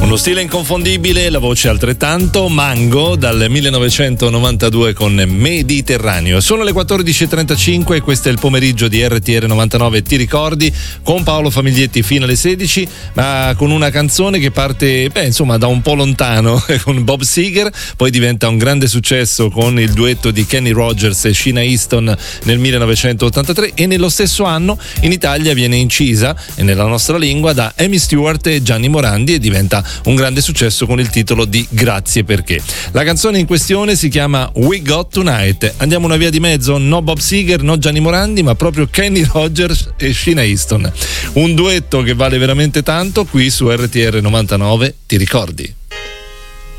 Uno stile inconfondibile, la voce altrettanto, Mango dal 1992 con Mediterraneo. Sono le 14.35 e questo è il pomeriggio di RTR 99, ti ricordi, con Paolo Famiglietti fino alle 16, ma con una canzone che parte, da un po' lontano, con Bob Seger, poi diventa un grande successo con il duetto di Kenny Rogers e Sheena Easton nel 1983 e nello stesso anno in Italia viene incisa e nella nostra lingua da Amy Stewart e Gianni Morandi e diventa un grande successo con il titolo di Grazie perché. La canzone in questione si chiama We Got Tonight. Andiamo una via di mezzo, no Bob Seger, no Gianni Morandi, ma proprio Kenny Rogers e Sheena Easton. Un duetto che vale veramente tanto qui su RTR 99, ti ricordi?